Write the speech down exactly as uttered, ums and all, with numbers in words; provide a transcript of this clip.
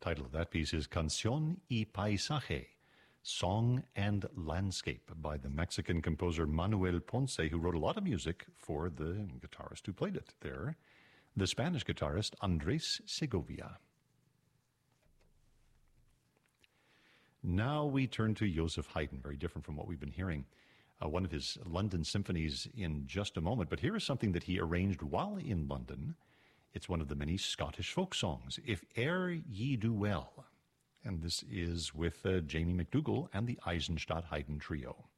title of that piece is Canción y Paisaje, Song and Landscape, by the Mexican composer Manuel Ponce, who wrote a lot of music for the guitarist who played it there, the Spanish guitarist Andres Segovia. Now we turn to Joseph Haydn, very different from what we've been hearing. Uh, one of his London symphonies in just a moment, but here is something that he arranged while in London. It's one of the many Scottish folk songs, If E'er Ye Do Well. And this is with uh, Jamie McDougall and the Eisenstadt Haydn Trio.